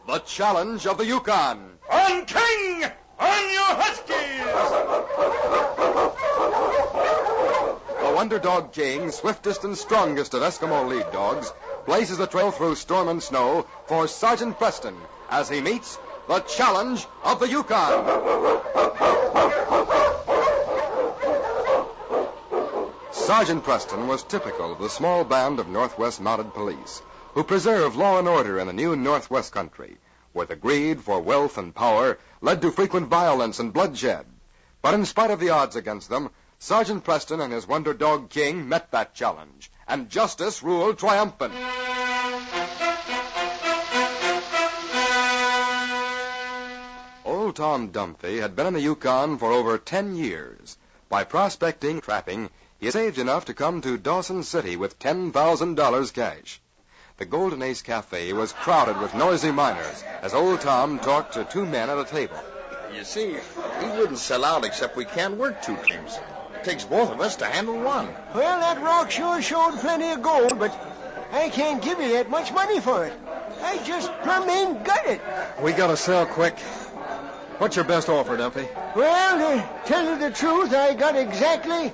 The Challenge of the Yukon. On King! On your Huskies! The Wonder Dog King, swiftest and strongest of Eskimo lead dogs, blazes the trail through storm and snow for Sergeant Preston as he meets the Challenge of the Yukon. Sergeant Preston was typical of the small band of Northwest Mounted Police who preserved law and order in the new Northwest country, where the greed for wealth and power led to frequent violence and bloodshed. But in spite of the odds against them, Sergeant Preston and his Wonder Dog King met that challenge, and justice ruled triumphant. Old Tom Dunphy had been in the Yukon for over 10 years. By prospecting and trapping, he had saved enough to come to Dawson City with $10,000 cash. The Golden Ace Cafe was crowded with noisy miners as Old Tom talked to two men at a table. You see, we wouldn't sell out except we can't work two teams. It takes both of us to handle one. Well, that rock sure showed plenty of gold, but I can't give you that much money for it. I just plumb ain't got it. We gotta sell quick. What's your best offer, Dumpy? Well, to tell you the truth, I got exactly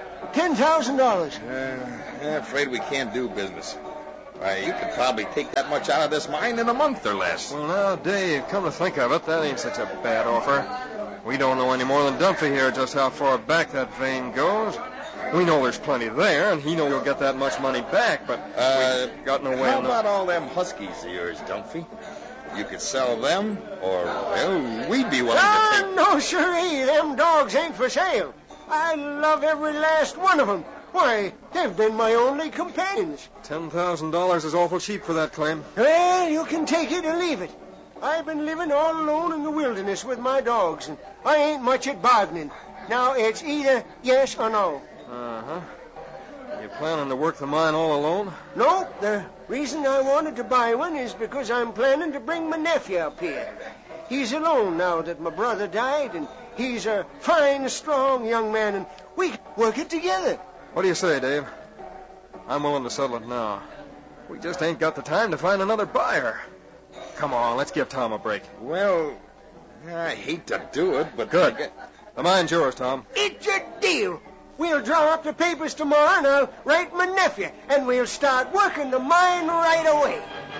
$10,000. I'm afraid we can't do business. Why, you could probably take that much out of this mine in a month or less. Well, now, Dave, come to think of it, that ain't such a bad offer. We don't know any more than Dumpy here just how far back that vein goes. We know there's plenty there, and he knows he'll get that much money back, but we got no way How of about all them huskies of yours, Dumpy? You could sell them, or, well, we'd be willing to take... No, sirree, them dogs ain't for sale. I love every last one of them. Why, they've been my only companions. $10,000 is awful cheap for that claim. Well, you can take it or leave it. I've been living all alone in the wilderness with my dogs, and I ain't much at bargaining. Now, it's either yes or no. Uh-huh. You planning to work the mine all alone? No, the reason I wanted to buy one is because I'm planning to bring my nephew up here. He's alone now that my brother died, and he's a fine, strong young man, and we can work it together. What do you say, Dave? I'm willing to settle it now. We just ain't got the time to find another buyer. Come on, let's give Tom a break. Well, I hate to do it, but... Good. The mine's yours, Tom. It's a deal. We'll draw up the papers tomorrow, and I'll write my nephew, and we'll start working the mine right away.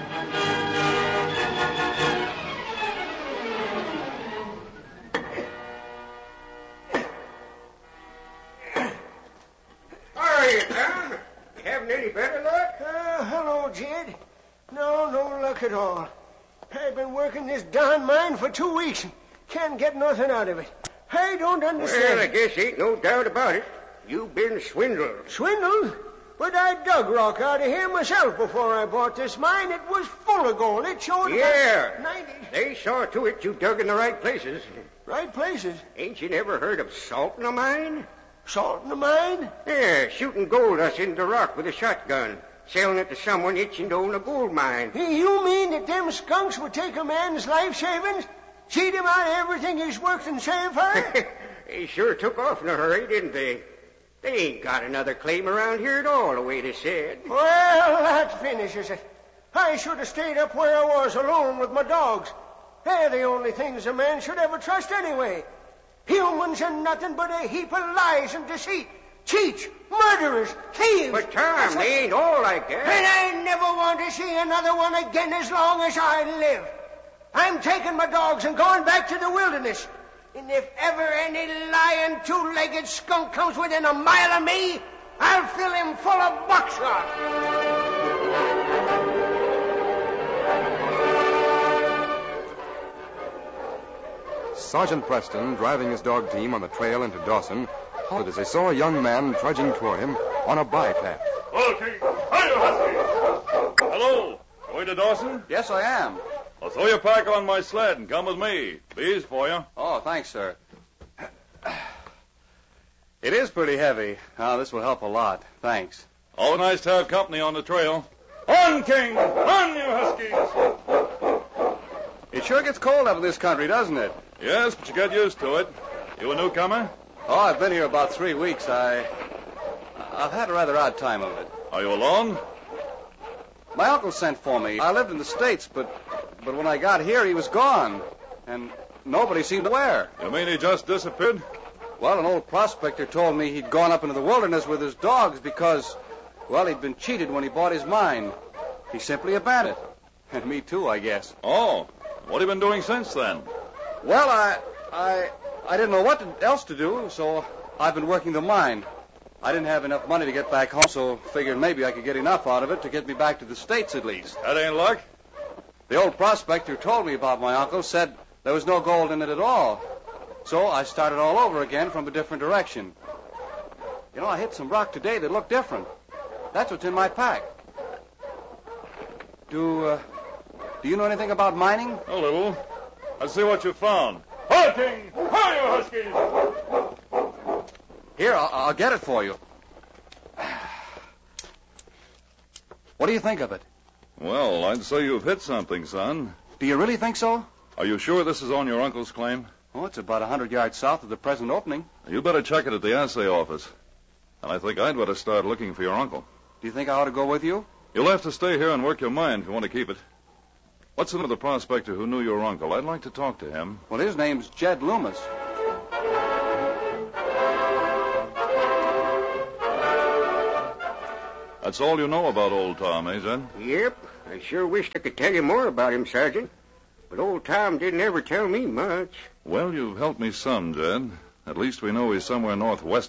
How are you, Tom? You having any better luck? Hello, Jed. No luck at all. I've been working this darn mine for 2 weeks and can't get nothing out of it. I don't understand. Well, I guess ain't no doubt about it. You've been swindled. Swindled? But I dug rock out of here myself before I bought this mine. It was full of gold. It showed Yeah. about 90... They saw to it you dug in the right places. Right places? Ain't you never heard of salt in a mine? Salt in the mine? Yeah, shooting gold dust into rock with a shotgun. Selling it to someone itching to own a gold mine. You mean that them skunks would take a man's life savings, cheat him out of everything he's worked and saved for? They sure took off in a hurry, didn't they? They ain't got another claim around here at all, the way they said. Well, that finishes it. I should have stayed up where I was alone with my dogs. They're the only things a man should ever trust anyway. Humans are nothing but a heap of lies and deceit. Cheats, murderers, thieves. But, Tom, they ain't all like that. And I never want to see another one again as long as I live. I'm taking my dogs and going back to the wilderness. And if ever any lying, two-legged skunk comes within a mile of me, I'll fill him full of buckshot. Sergeant Preston, driving his dog team on the trail into Dawson, halted as they saw a young man trudging toward him on a bypath. Hello. Going to Dawson? Yes, I am. I'll throw your pack on my sled and come with me. These for you. Oh, thanks, sir. It is pretty heavy. Oh, this will help a lot. Thanks. Always nice to have company on the trail. On, King! On, you Huskies! It sure gets cold up in this country, doesn't it? Yes, but you get used to it. You a newcomer? Oh, I've been here about 3 weeks. I've had a rather odd time of it. Are you alone? My uncle sent for me. I lived in the States, but But when I got here, he was gone. And nobody seemed aware. You mean he just disappeared? Well, an old prospector told me he'd gone up into the wilderness with his dogs because, well, he'd been cheated when he bought his mine. He simply abandoned it. And me too, I guess. Oh, what have you been doing since then? Well, I didn't know what else to do, so I've been working the mine. I didn't have enough money to get back home, so figured maybe I could get enough out of it to get me back to the States at least. That ain't luck. The old prospector who told me about my uncle said there was no gold in it at all. So I started all over again from a different direction. You know, I hit some rock today that looked different. That's what's in my pack. Do you know anything about mining? A little. Let's see what you found. Hi, King! Hi, you Huskies! Here, I'll get it for you. What do you think of it? Well, I'd say you've hit something, son. Do you really think so? Are you sure this is on your uncle's claim? Oh, it's about 100 yards south of the present opening. You better check it at the assay office. And I think I'd better start looking for your uncle. Do you think I ought to go with you? You'll have to stay here and work your mine if you want to keep it. What's the name of the prospector who knew your uncle? I'd like to talk to him. Well, his name's Jed Loomis. That's all you know about old Tom, eh, Jed? Yep. I sure wished I could tell you more about him, Sergeant. But old Tom didn't ever tell me much. Well, you've helped me some, Jed. At least we know he's somewhere northwest